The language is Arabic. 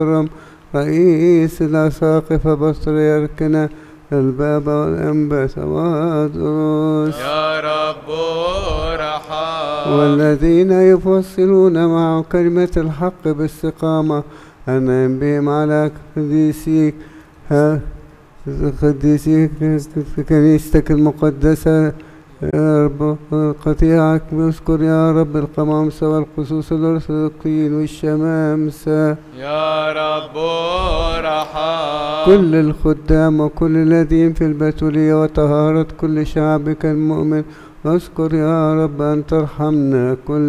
رئيس الأساقفة بطريركنا البابا والأنبا وأدرس يا رب ارحم. والذين يفصلون مع كلمة الحق باستقامة أنعم بهم على قديسيك في كنيستك المقدسة يا رب. قطيعك اذكر يا رب القمامسة والقصوص الأرثوذكسيين والشمامسة يا رب ارحم. كل الخدام وكل الذين في البتولية وطهارة كل شعبك المؤمن. اذكر يا رب أن ترحمنا كل